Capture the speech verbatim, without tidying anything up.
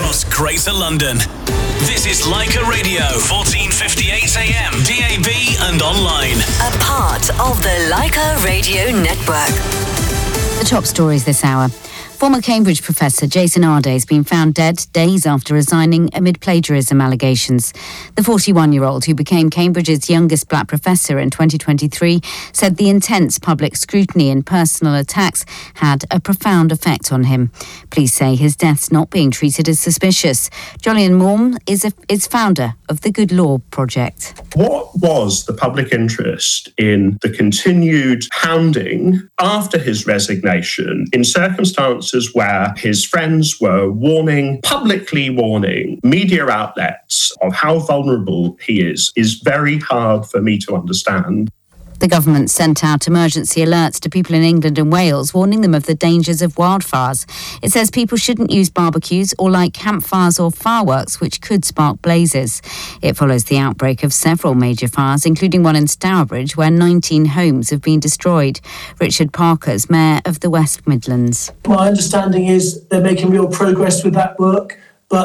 across Greater London. This is Leica Radio, fourteen fifty-eight A M, D A B and online. A part of the Leica Radio Network. The top stories this hour. Former Cambridge professor Jason Arday has been found dead days after resigning amid plagiarism allegations. The forty-one-year-old, who became Cambridge's youngest black professor in twenty twenty-three, said the intense public scrutiny and personal attacks had a profound effect on him. Police say his death's not being treated as suspicious. Jolyon Morm is, a, is founder of the Good Law Project. What was the public interest in the continued hounding after his resignation in circumstances where his friends were warning, publicly warning media outlets of how vulnerable he is, is very hard for me to understand. The government sent out emergency alerts to people in England and Wales, warning them of the dangers of wildfires. It says people shouldn't use barbecues or light campfires or fireworks, which could spark blazes. It follows the outbreak of several major fires, including one in Stourbridge, where nineteen homes have been destroyed. Richard Parker's mayor of the West Midlands. My understanding is they're making real progress with that work.